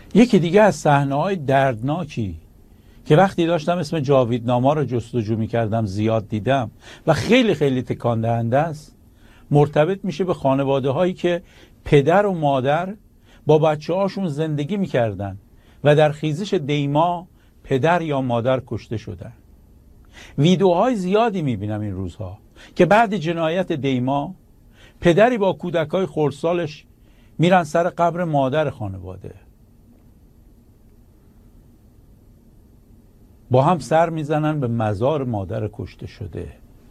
یکی دیگه از صحنه‌های دردناکی که وقتی داشتم اسم جاویدنامه رو جستجو می‌کردم زیاد دیدم و خیلی خیلی تکان دهنده است، مرتبط میشه به خانواده‌هایی که پدر و مادر با بچه‌هاشون زندگی می‌کردن و در خیزش دیما پدر یا مادر کشته شدن. ویدیوهای زیادی می‌بینم این روزها که بعد جنایت دیما پدری با کودکای خردسالش میرن سر قبر مادر خانواده، با هم سر میزنن به مزار مادر کشته شده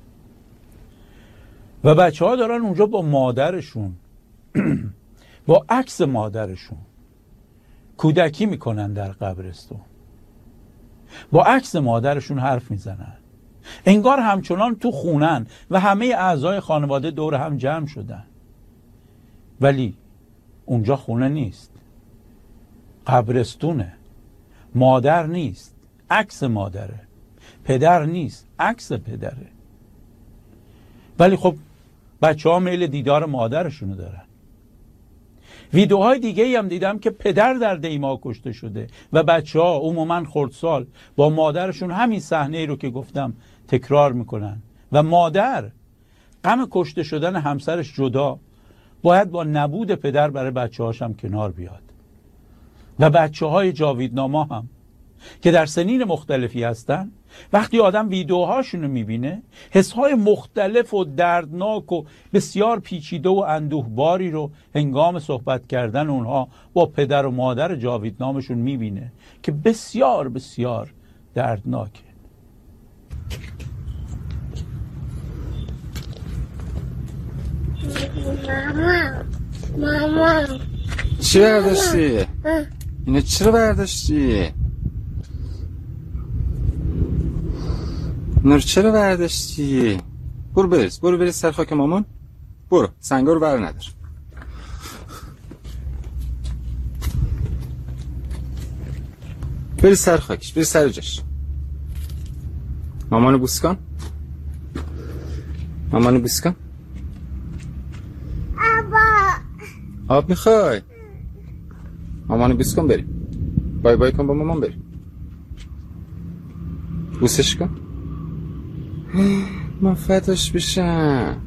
و بچه ها دارن اونجا با مادرشون با عکس مادرشون کودکی میکنن در قبرستون، با عکس مادرشون حرف میزنن، انگار همچنان تو خونن و همه اعضای خانواده دور هم جمع شدن، ولی اونجا خونه نیست، قبرستونه. مادر نیست، عکس مادره. پدر نیست، عکس پدره. ولی خب بچه ها میل دیدار مادرشونو دارن. ویدیوهای دیگه ای هم دیدم که پدر در دیما کشته شده و بچه ها عموماً خردسال با مادرشون همین صحنه ای رو که گفتم تکرار میکنن و مادر غم کشته شدن همسرش جدا باید با نبود پدر برای بچه هاش هم کنار بیاد. و بچه های جاویدنامه هم که در سنین مختلفی هستن، وقتی آدم ویدیوهاشون رو میبینه حسهای مختلف و دردناک و بسیار پیچیده و اندوهباری رو هنگام صحبت کردن اونها با پدر و مادر جاویدنامشون میبینه که بسیار بسیار دردناکه. ماما چی برداشتی؟ اینو چرا برداشتی؟ اینو چرا برداشتی؟ برو بریز سر خاک مامان. برو سنگا رو بر ندار. بریز سر خاکش، بریز سر جاش. مامانو بوس کن. مامانو بوس کن. آب میخوای؟ مامانو بوس کن بریم. بای بای کن با مامان بریم. بوسش کن. من فداش بشم.